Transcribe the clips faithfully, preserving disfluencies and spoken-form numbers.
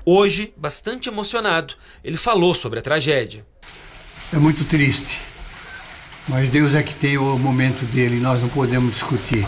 Hoje, bastante emocionado, ele falou sobre a tragédia. É muito triste, mas Deus é que tem o momento dele e nós não podemos discutir.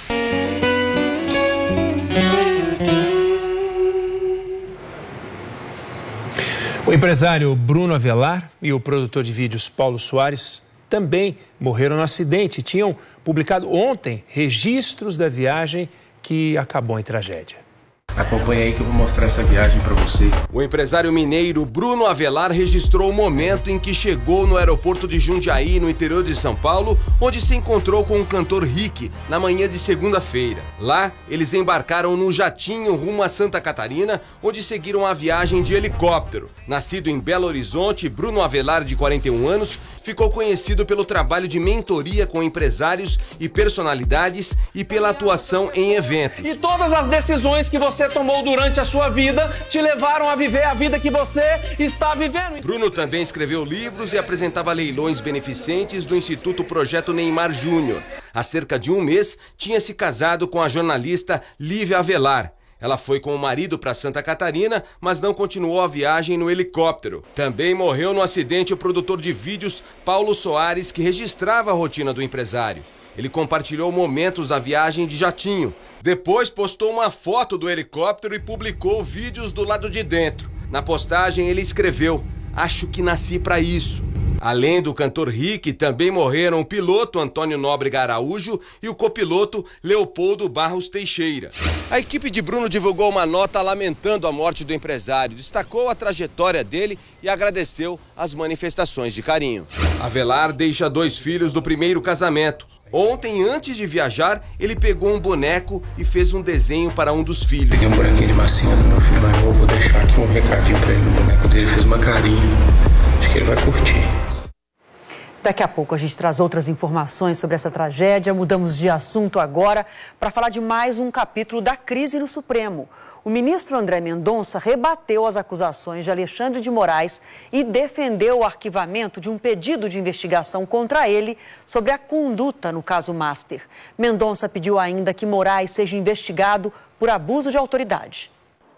O empresário Bruno Avelar e o produtor de vídeos Paulo Soares também morreram no acidente. Tinham publicado ontem registros da viagem que acabou em tragédia. Acompanha aí que eu vou mostrar essa viagem para você. O empresário mineiro Bruno Avelar registrou o momento em que chegou no aeroporto de Jundiaí, no interior de São Paulo, onde se encontrou com o cantor Rick na manhã de segunda-feira. Lá, eles embarcaram no jatinho rumo a Santa Catarina, onde seguiram a viagem de helicóptero. Nascido em Belo Horizonte, Bruno Avelar, de quarenta e um anos, ficou conhecido pelo trabalho de mentoria com empresários e personalidades e pela atuação em eventos. E todas as decisões que você tomou durante a sua vida te levaram a viver a vida que você está vivendo. Bruno também escreveu livros e apresentava leilões beneficentes do Instituto Projeto Neymar Júnior. Há cerca de um mês, tinha se casado com a jornalista Lívia Avelar. Ela foi com o marido para Santa Catarina, mas não continuou a viagem no helicóptero. Também morreu no acidente o produtor de vídeos Paulo Soares, que registrava a rotina do empresário. Ele compartilhou momentos da viagem de jatinho. Depois postou uma foto do helicóptero e publicou vídeos do lado de dentro. Na postagem ele escreveu: "Acho que nasci para isso". Além do cantor Rick, também morreram o piloto Antônio Nóbrega Araújo e o copiloto Leopoldo Barros Teixeira. A equipe de Bruno divulgou uma nota lamentando a morte do empresário, destacou a trajetória dele e agradeceu as manifestações de carinho. Avelar deixa dois filhos do primeiro casamento. Ontem, antes de viajar, ele pegou um boneco e fez um desenho para um dos filhos. Peguei um bonequinho de massinha do meu filho mais novo, vou deixar aqui um recadinho para ele no boneco dele, fiz uma carinha, acho que ele vai curtir. Daqui a pouco a gente traz outras informações sobre essa tragédia. Mudamos de assunto agora para falar de mais um capítulo da crise no Supremo. O ministro André Mendonça rebateu as acusações de Alexandre de Moraes e defendeu o arquivamento de um pedido de investigação contra ele sobre a conduta no caso Master. Mendonça pediu ainda que Moraes seja investigado por abuso de autoridade.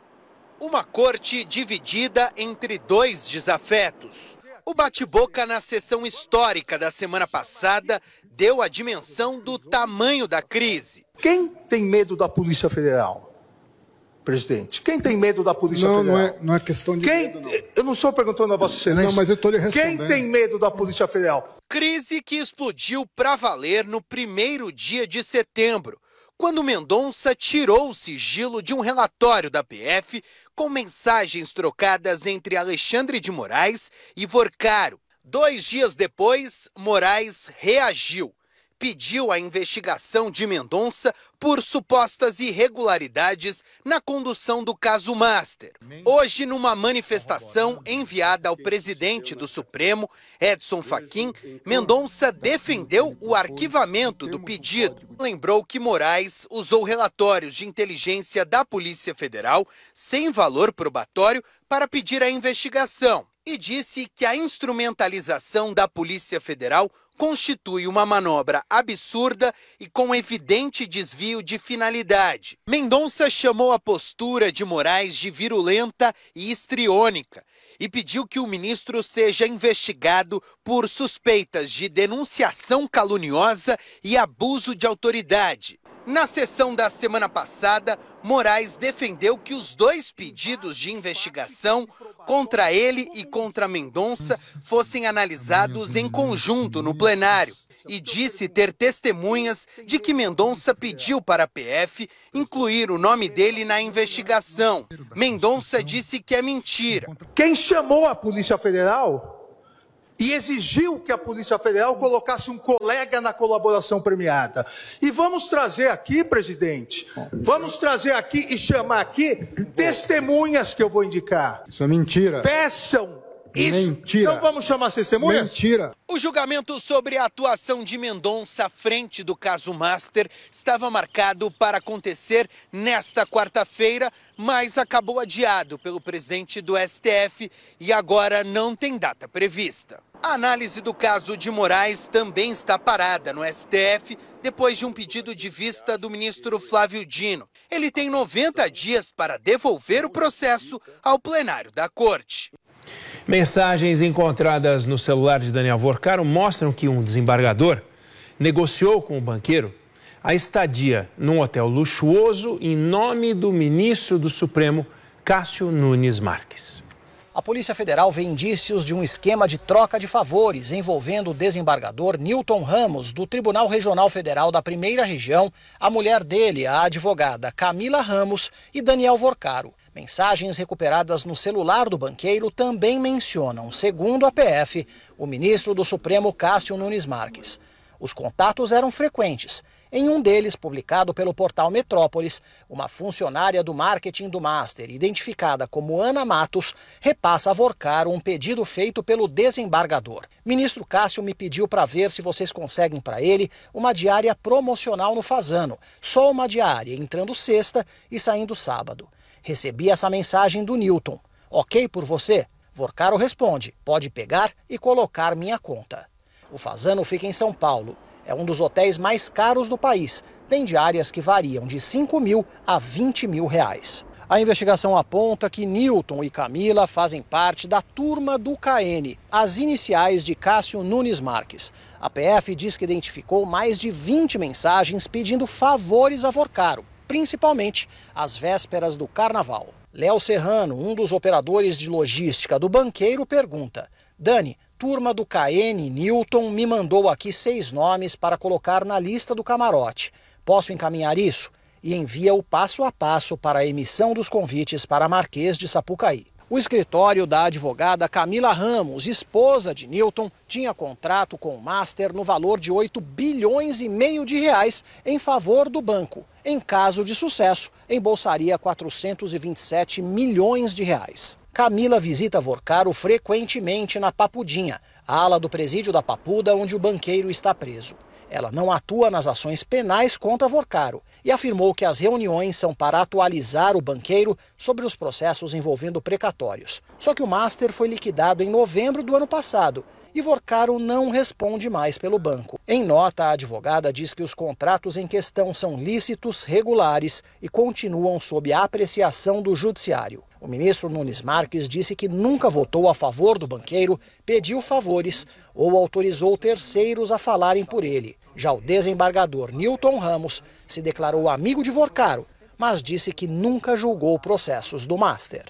Uma corte dividida entre dois desafetos. O bate-boca na sessão histórica da semana passada deu a dimensão do tamanho da crise. Quem tem medo da Polícia Federal, presidente? Quem tem medo da Polícia não, Federal? Não, é, não é questão de Quem, medo, não. Eu não estou perguntando a Vossa Excelência. Não, mas eu estou lhe respondendo. Quem tem medo da Polícia Federal? Crise que explodiu para valer no primeiro dia de setembro, quando Mendonça tirou o sigilo de um relatório da P F com mensagens trocadas entre Alexandre de Moraes e Vorcaro. Dois dias depois, Moraes reagiu. Pediu a investigação de Mendonça por supostas irregularidades na condução do caso Master. Hoje, numa manifestação enviada ao presidente do Supremo, Edson Fachin, Mendonça defendeu o arquivamento do pedido. Lembrou que Moraes usou relatórios de inteligência da Polícia Federal sem valor probatório para pedir a investigação e disse que a instrumentalização da Polícia Federal constitui uma manobra absurda e com evidente desvio de finalidade. Mendonça chamou a postura de Moraes de virulenta e histriônica e pediu que o ministro seja investigado por suspeitas de denunciação caluniosa e abuso de autoridade. Na sessão da semana passada, Moraes defendeu que os dois pedidos de investigação contra ele e contra Mendonça fossem analisados em conjunto no plenário e disse ter testemunhas de que Mendonça pediu para a P F incluir o nome dele na investigação. Mendonça disse que é mentira. Quem chamou a Polícia Federal e exigiu que a Polícia Federal colocasse um colega na colaboração premiada. E vamos trazer aqui, presidente, vamos trazer aqui e chamar aqui testemunhas que eu vou indicar. Isso é mentira. Peçam isso. Mentira. Então vamos chamar as testemunhas? Mentira. O julgamento sobre a atuação de Mendonça à frente do caso Master estava marcado para acontecer nesta quarta-feira, mas acabou adiado pelo presidente do S T F e agora não tem data prevista. A análise do caso de Moraes também está parada no S T F depois de um pedido de vista do ministro Flávio Dino. Ele tem noventa dias para devolver o processo ao plenário da Corte. Mensagens encontradas no celular de Daniel Vorcaro mostram que um desembargador negociou com o banqueiro a estadia num hotel luxuoso em nome do ministro do Supremo, Cássio Nunes Marques. A Polícia Federal vê indícios de um esquema de troca de favores envolvendo o desembargador Newton Ramos, do Tribunal Regional Federal da Primeira Região, a mulher dele, a advogada Camila Ramos, e Daniel Vorcaro. Mensagens recuperadas no celular do banqueiro também mencionam, segundo a P F, o ministro do Supremo Cássio Nunes Marques. Os contatos eram frequentes. Em um deles, publicado pelo portal Metrópolis, uma funcionária do marketing do Master, identificada como Ana Matos, repassa a Vorcaro um pedido feito pelo desembargador. Ministro Cássio me pediu para ver se vocês conseguem para ele uma diária promocional no Fazano. Só uma diária, entrando sexta e saindo sábado. Recebi essa mensagem do Newton. Ok por você? Vorcaro responde, pode pegar e colocar minha conta. O Fazano fica em São Paulo. É um dos hotéis mais caros do país. Tem diárias que variam de cinco mil a vinte mil reais. A investigação aponta que Newton e Camila fazem parte da turma do K N, as iniciais de Cássio Nunes Marques. A P F diz que identificou mais de vinte mensagens pedindo favores a Vorcaro, principalmente às vésperas do Carnaval. Léo Serrano, um dos operadores de logística do banqueiro, pergunta: Dani, turma do K N, Newton, me mandou aqui seis nomes para colocar na lista do camarote. Posso encaminhar isso? E envia o passo a passo para a emissão dos convites para Marquês de Sapucaí. O escritório da advogada Camila Ramos, esposa de Newton, tinha contrato com o Master no valor de oito bilhões e meio de reais em favor do banco. Em caso de sucesso, embolsaria quatrocentos e vinte e sete milhões de reais. Camila visita Vorcaro frequentemente na Papudinha, a ala do presídio da Papuda onde o banqueiro está preso. Ela não atua nas ações penais contra Vorcaro e afirmou que as reuniões são para atualizar o banqueiro sobre os processos envolvendo precatórios. Só que o Master foi liquidado em novembro do ano passado e Vorcaro não responde mais pelo banco. Em nota, a advogada diz que os contratos em questão são lícitos, regulares e continuam sob a apreciação do judiciário. O ministro Nunes Marques disse que nunca votou a favor do banqueiro, pediu favores ou autorizou terceiros a falarem por ele. Já o desembargador Newton Ramos se declarou amigo de Vorcaro, mas disse que nunca julgou processos do Master.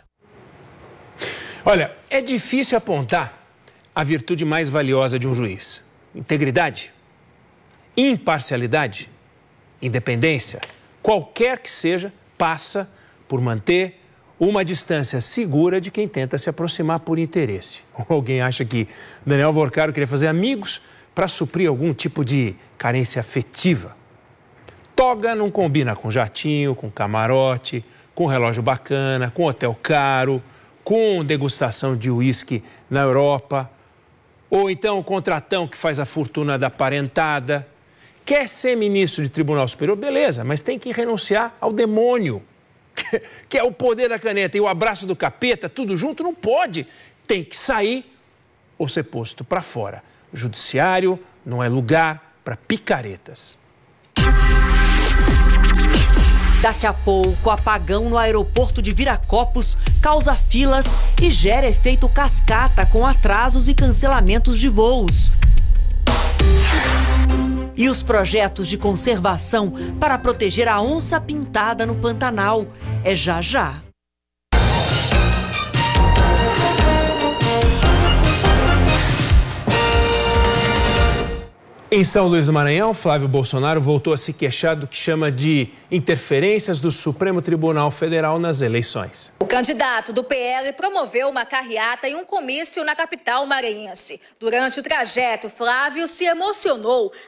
Olha, é difícil apontar a virtude mais valiosa de um juiz: integridade, imparcialidade, independência. Qualquer que seja, passa por manter uma distância segura de quem tenta se aproximar por interesse. Ou alguém acha que Daniel Vorcaro queria fazer amigos para suprir algum tipo de carência afetiva? Toga não combina com jatinho, com camarote, com relógio bacana, com hotel caro, com degustação de uísque na Europa. Ou então o contratão que faz a fortuna da parentada. Quer ser ministro de Tribunal Superior? Beleza, mas tem que renunciar ao demônio, que é o poder da caneta e o abraço do capeta, tudo junto, não pode. Tem que sair ou ser posto para fora. O judiciário não é lugar para picaretas. Daqui a pouco, apagão no aeroporto de Viracopos causa filas e gera efeito cascata com atrasos e cancelamentos de voos. E os projetos de conservação para proteger a onça-pintada no Pantanal. É já já. Em São Luís do Maranhão, Flávio Bolsonaro voltou a se queixar do que chama de interferências do Supremo Tribunal Federal nas eleições. O candidato do P L promoveu uma carreata e um comício na capital maranhense. Durante o trajeto, Flávio se emocionou